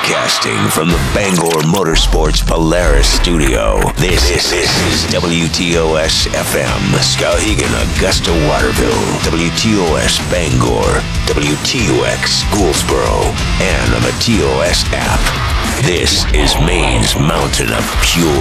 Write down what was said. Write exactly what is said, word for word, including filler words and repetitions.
Broadcasting from the Bangor Motorsports Polaris studio, this, this, this is W T O S F M, Skowhegan, Augusta, Waterville, W T O S Bangor, W T U X Gouldsboro, and on the T O S app. This is Maine's mountain of pure